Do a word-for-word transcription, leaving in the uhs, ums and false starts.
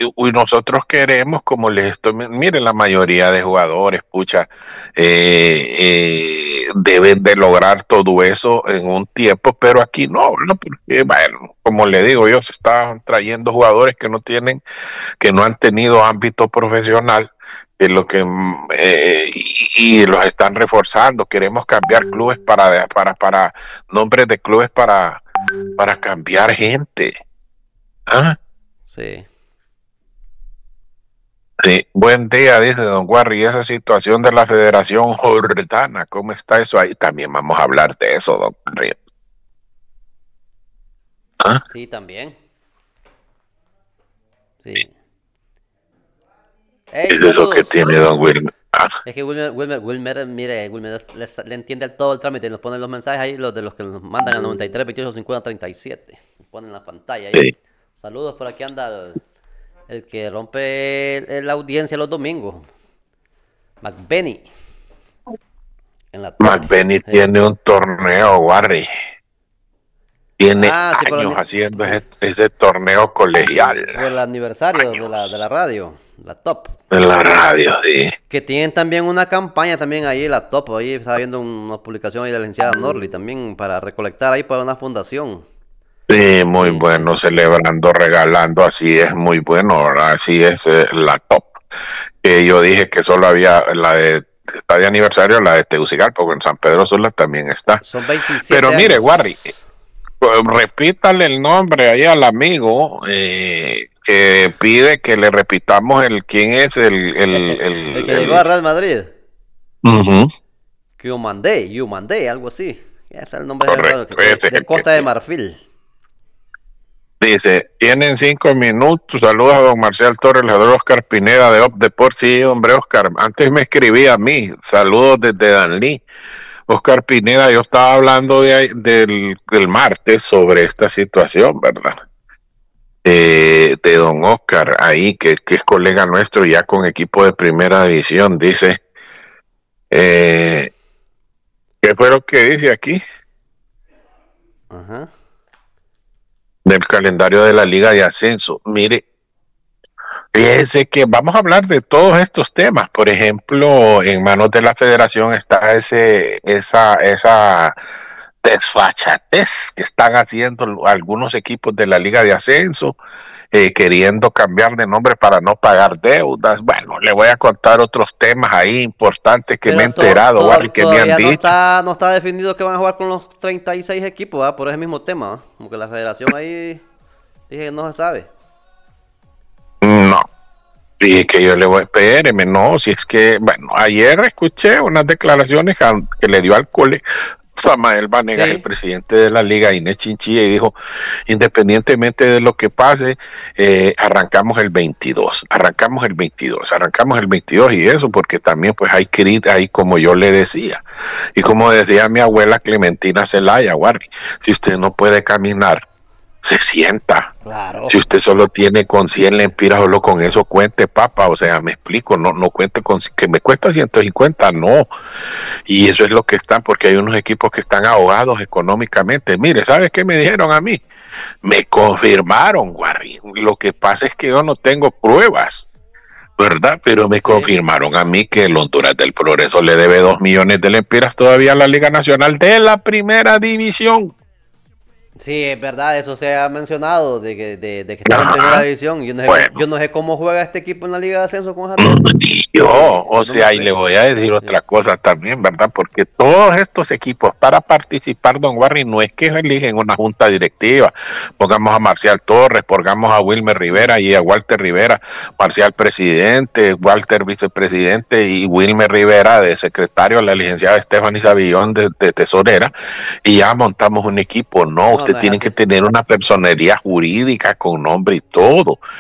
y nosotros queremos, como les estoy, miren, la mayoría de jugadores, pucha, eh, eh, deben de lograr todo eso en un tiempo, pero aquí no, ¿no? Porque, bueno, como le digo yo, se están trayendo jugadores que no tienen, que no han tenido ámbito profesional, de lo que eh, y, y los están reforzando. Queremos cambiar clubes para, para, para nombres de clubes para, para cambiar gente. ¿Ah? Sí. Sí, buen día, dice don Warry. Esa situación de la Federación Jordana, ¿cómo está eso ahí? También vamos a hablar de eso, don Warry. ¿Ah? Sí, también. Sí. Hey, ¿Es eso que saludos. tiene don Wilmer? Ah, Es que Wilmer, Wilmer, Wilmer, mire, Wilmer le, le entiende todo el trámite, nos ponen los mensajes ahí, los de los que nos mandan a noventa y tres, veintiocho, cincuenta, treinta y siete. Nos ponen en la pantalla ahí. sí. Saludos, por aquí anda el, el que rompe el- la audiencia los domingos. McBenny. En la top. McBenny Sí. tiene un torneo, Warry. Tiene Ah, sí, por el, años ani- haciendo ese, ese torneo colegial por el aniversario de la, de la años radio, la top. en la radio, sí. Que tienen también una campaña también ahí, la top. Ahí estaba viendo una publicación ahí de la licenciada Norley también para recolectar ahí para una fundación. Sí, muy Sí, sí. bueno, celebrando, regalando, así es muy bueno, ¿verdad? Así es eh, la top. Eh, yo dije que solo había la de, está de aniversario, la de Tegucigalpa, porque en San Pedro Sula también está. Son Pero veintisiete mire, Warry, eh, años. repítale el nombre ahí al amigo eh, que pide que le repitamos el quién es el, el, El el, que llegó a el Real Madrid. ujú, Que yo mandé, yo mandé, algo así. Ya está el nombre de, raro, correcto, de, ese es de el que Costa de pide. Marfil. Dice, tienen cinco minutos. Saludos a don Marcial Torres, el jugador Oscar Pineda de Op Deport. Sí, hombre, Oscar. Antes me escribía a mí. Saludos desde Danlí. Oscar Pineda, yo estaba hablando de, ahí- del, del martes sobre esta situación, ¿verdad? Eh, de don Oscar, ahí, que, que es colega nuestro ya con equipo de primera división. Dice, eh, ¿qué fue lo que dice aquí? Ajá. Del calendario de la Liga de Ascenso. Mire, fíjese que vamos a hablar de todos estos temas. Por ejemplo, en manos de la federación está ese, esa, esa desfachatez que están haciendo algunos equipos de la Liga de Ascenso, eh, queriendo cambiar de nombre para no pagar deudas. Bueno, le voy a contar otros temas ahí importantes que me he Pero to- enterado, Warren, to- que me han todavía no dicho. está, no está definido que van a jugar con los treinta y seis equipos, ¿ah? Por ese mismo tema, ¿ah? Como que la federación ahí dije que no se sabe. No. Y que yo le voy, espéreme, no, si es que, bueno, ayer escuché unas declaraciones que le dio al cole Samael Vanegas, el Sí. presidente de la liga, Inés Chinchilla, y dijo, independientemente de lo que pase, eh, arrancamos el veintidós, arrancamos el veintidós, arrancamos el veintidós, y eso porque también pues hay crítica ahí, como yo le decía, y como decía mi abuela Clementina Zelaya, Warri, si usted no puede caminar, se sienta. Claro. Si usted solo tiene con cien lempiras, solo con eso cuente, papa. O sea, me explico, no, no cuente con que me cuesta ciento cincuenta, no. Y eso es lo que están, porque hay unos equipos que están ahogados económicamente. Mire, ¿sabes qué me dijeron a mí? Me confirmaron, Warri. Lo que pasa es que yo no tengo pruebas, ¿verdad? Pero me Sí. confirmaron a mí que el Honduras del Progreso le debe dos millones de lempiras todavía a la Liga Nacional de la Primera División. Sí, es verdad, eso se ha mencionado, de que, de, de que están en Ajá. primera división. Yo no, sé, Bueno. yo no sé cómo juega este equipo en la Liga de Ascenso con esa deuda. Y yo, Sí, o no sea, me y sé. le voy a decir otra cosa también, ¿verdad? Porque todos estos equipos para participar, don Warry, no es que eligen una junta directiva. Pongamos a Marcial Torres, pongamos a Wilmer Rivera y a Walter Rivera, Marcial presidente, Walter vicepresidente y Wilmer Rivera de secretario, la licenciada Stephanie Savillón de, de tesorera, y ya montamos un equipo. No, No, usted no es tiene así. que tener una personería jurídica con nombre y todo.